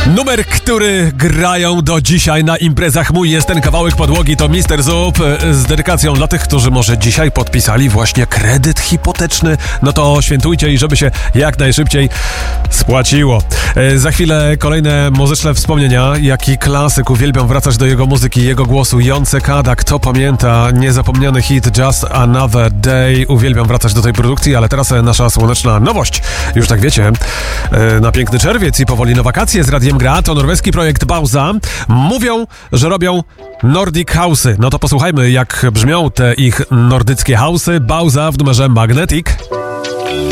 Numer, który grają do dzisiaj na imprezach Mój jest ten kawałek podłogi, to Mr. Zup z dedykacją dla tych, którzy może dzisiaj podpisali właśnie kredyt hipoteczny. No to świętujcie i żeby się jak najszybciej spłaciło. Za chwilę kolejne muzyczne wspomnienia. Jaki klasyk, uwielbiam wracać do jego muzyki, jego głosu. Jon Cekada, kto pamięta niezapomniany hit Just Another Day. Uwielbiam wracać do tej produkcji, ale teraz nasza słoneczna nowość. Już tak wiecie, na piękny czerwiec i powoli na wakacje z Radiem Gra, to norweski projekt Bauza. Mówią, że robią Nordic House'y. No to posłuchajmy, jak brzmią te ich nordyckie house'y. Bauza w numerze Magnetic.